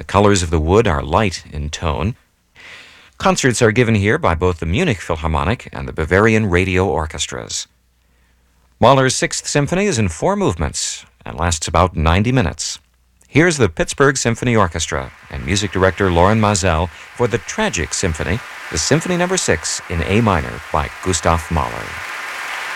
The colors of the wood are light in tone. Concerts are given here by both the Munich Philharmonic and the Bavarian Radio Orchestras. Mahler's Sixth Symphony is in 4 movements and lasts about 90 minutes. Here's the Pittsburgh Symphony Orchestra and music director Loren Maazel for the Tragic Symphony, the Symphony No. 6 in A minor by Gustav Mahler.